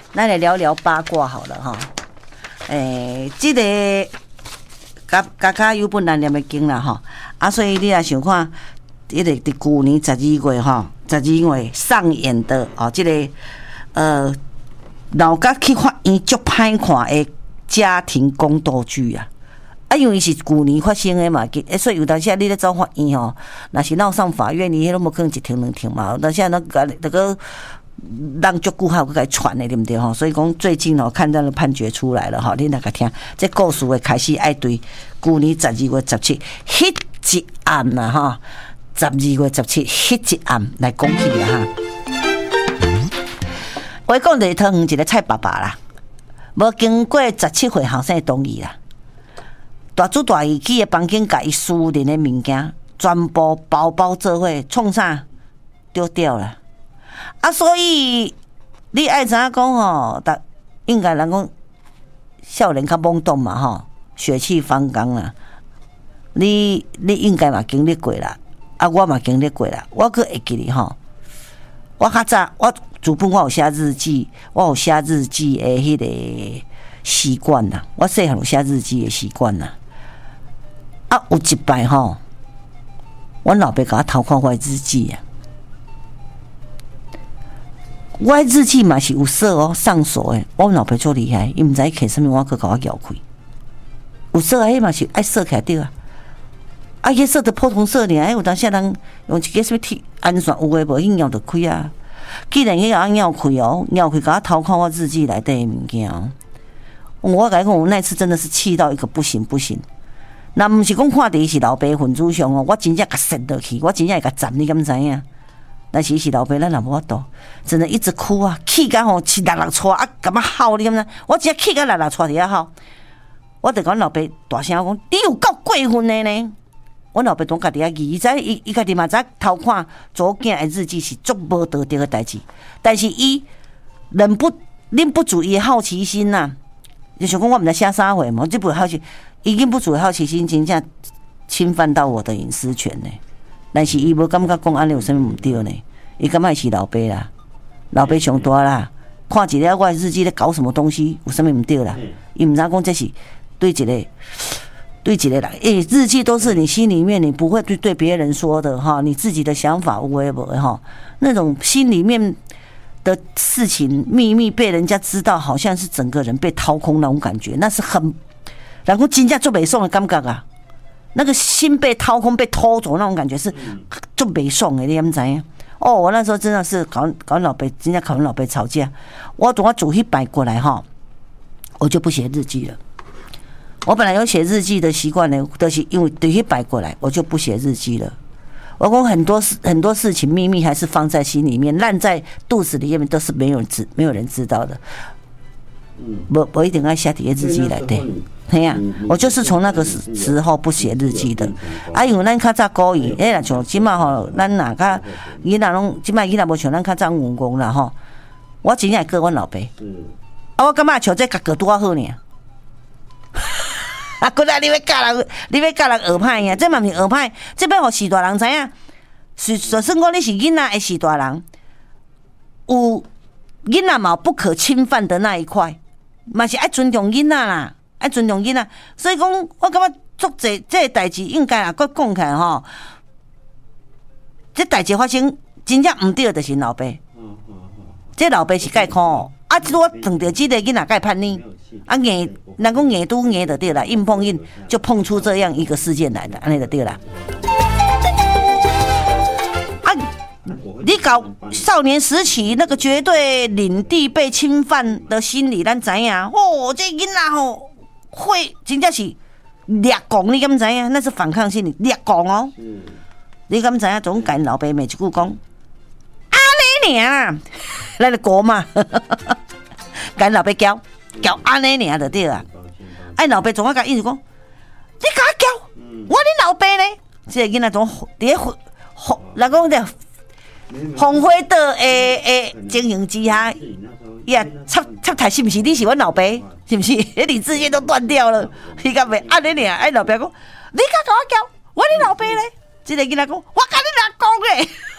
咱来聊聊八卦好了哈。这个甲有本难念的经啦哈，所以你也想看，这个伫去年12月上演的这个老甲去法院足歹看的家庭宫斗剧啊。因为是去年发生的嘛，所以有当时你咧走法院吼，若是闹上法院，你迄拢无可能一庭两庭嘛。但是那个让足久还有个传的，对不对吼？所以讲最近看到了判决出来了哈，你来个听，这故事会开始爱对去年12月17迄一案啦哈，12月17迄一案来讲起啦哈。我讲就是汤一个蔡爸爸啦，无经过17岁后生同意啦。大主大意去个房间，甲伊私人的物件全部包做伙，创啥丢掉了所以你爱知影讲吼，应该人讲少年较懵懂嘛吼，血气方刚啦。你应该嘛经历过啦，我嘛经历过啦。我佫会记哩吼，我较早我主本我有写日记，我有写日记的迄个习惯啦。我细汉有写日记的习惯啦。有一摆吼，我老爸甲我偷看我的日记啊。我的日记嘛是有锁上锁的。我老爸足厉害，伊毋知摕什么，我去甲我撬开。有锁迄嘛是爱锁起来对啊。迄锁的普通锁尔，有当时人用一个什么铁安全有诶无，迄摇就开啊。既然迄个摇开摇开甲我偷看我日记内底的物件我甲你讲，我那次真的是气到一个不行。那毋是讲看第是老爸份子上我真正甲扇落去，我真正会甲斩，你敢知影？但是老爸咱也无法度，只能一直哭啊，气甲吼气六撮感觉嚎，你敢知？我真气甲六撮伫遐嚎，我就甲阮老爸大声讲：你有够过分的呢！阮老爸当家己遐疑，伊家己嘛知偷看左囝的日记是足无道德的代志，但是伊忍不住伊的好奇心呐，就想讲我毋知写啥话嘛，这不好奇。已经不主好奇心，真正侵犯到我的隐私权呢。但是伊无感觉讲安尼有啥物唔对呢？伊感觉是老爸啦，老爸上大啦，看一个我的日记咧搞什么东西，有啥物唔对啦？伊唔知讲这是对一个人，日记都是你心里面你不会对别人说的哈，你自己的想法有诶无哈，那种心里面的事情秘密被人家知道，好像是整个人被掏空那种感觉，那是很。然后真正做袂爽的感觉啊，那个心被掏空、被偷走那种感觉是做袂爽的，你敢知影？我那时候真的是搞老爸，真正搞老爸吵架。我煮一摆过来哈，我就不写日记了。我本来有写日记的习惯呢，都是因为煮一摆过来，我就不写日记了。我讲很多事情秘密还是放在心里面，烂在肚子里面，都是没有人知道的。我一定要写伫个日记内底。嘿呀，我就是从那个时候不写日记的。因为咱较早故意，若像即马吼，咱若较囡仔拢即马囡仔无像咱较早用功啦吼。我真正会告阮老爸。我感觉像这甲过拄好呢。过来你要教人学歹呀？这嘛毋是学歹，这要互士大人知影。就算讲你是囡仔的士大人，有囡仔嘛不可侵犯的那一块，嘛是爱尊重囡仔啦。爱尊重囡仔，所以讲，我感觉足济这个代志应该啊，佮讲起来吼，这代志发生真正毋对，就是老爸。这老爸是介苦哦，如果撞到这个囡仔，该判你硬，人讲硬拄硬就对啦，硬碰硬就碰出这样一个事件来的，安尼就对啦。你搞少年时期那个绝对领地被侵犯的心理，咱知影这囡仔吼。会真正是掠讲，你敢知影？那是反抗心理，掠讲哦。你敢知影？总甲老爸骂一句讲，安尼尔，咱就过嘛。甲老爸叫安尼尔就对啦。老爸总甲一直讲，你甲我叫，我你老爸呢？这个囡仔总伫人讲的红灰的经营之下。呀，插台是不是？你是阮老爸，是不是？理智线都断掉了，伊甲袂安尼尔。老爸讲，你甲我叫，我你老爸咧？这个囡仔讲，我甲你老公咧。